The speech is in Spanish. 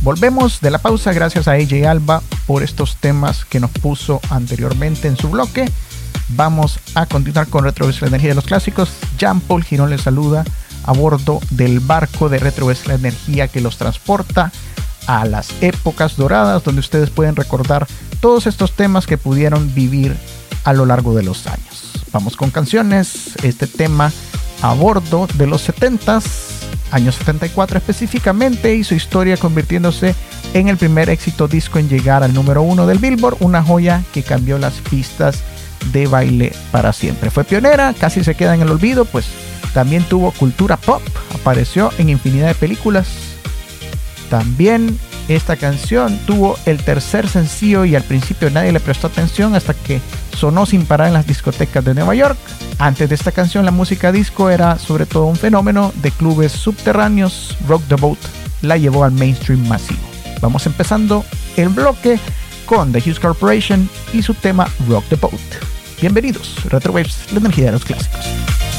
Volvemos de la pausa gracias a AJ Alba por estos temas que nos puso anteriormente en su bloque. Vamos a continuar con Retrobus, la energía de los clásicos. Jean-Paul Girón les saluda a bordo del barco de Retrobus, la energía que los transporta a las épocas doradas, donde ustedes pueden recordar todos estos temas que pudieron vivir a lo largo de los años. Vamos con canciones. Este tema a bordo de los 70s, año 74 específicamente, hizo historia convirtiéndose en el primer éxito disco en llegar al número 1 del Billboard, una joya que cambió las pistas de baile para siempre. Fue pionera, casi se queda en el olvido, pues también tuvo cultura pop, apareció en infinidad de películas. También esta canción tuvo el tercer sencillo y al principio nadie le prestó atención hasta que sonó sin parar en las discotecas de Nueva York. Antes de esta canción, la música disco era sobre todo un fenómeno de clubes subterráneos. Rock the Boat la llevó al mainstream masivo. Vamos empezando el bloque con The Hughes Corporation y su tema Rock the Boat. Bienvenidos, Retrowaves, la energía de los clásicos.